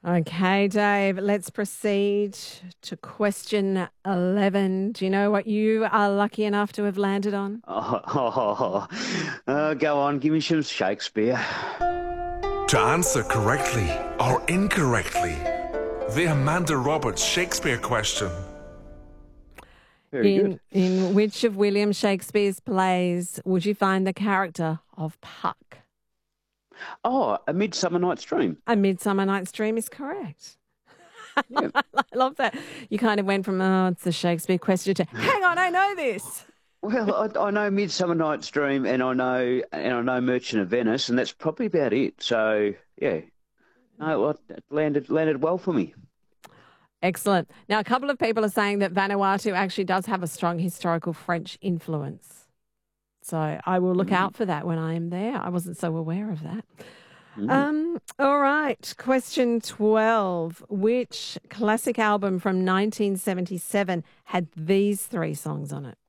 Okay, Dave, let's proceed to question 11. Do you know what you are lucky enough to have landed on? Go on, give me some Shakespeare. To answer correctly or incorrectly, the Amanda Roberts Shakespeare question. Very good. In which of William Shakespeare's plays would you find the character of Puck? Oh, A Midsummer Night's Dream. A Midsummer Night's Dream is correct. Yeah. I love that. You kind of went from, it's a Shakespeare question to, hang on, I know this. Well, I know Midsummer Night's Dream, and I know Merchant of Venice, and that's probably about it. So yeah, no, well, it landed well for me. Excellent. Now, a couple of people are saying that Vanuatu actually does have a strong historical French influence. So I will look out for that when I am there. I wasn't so aware of that. All right. Question 12. Which classic album from 1977 had these three songs on it?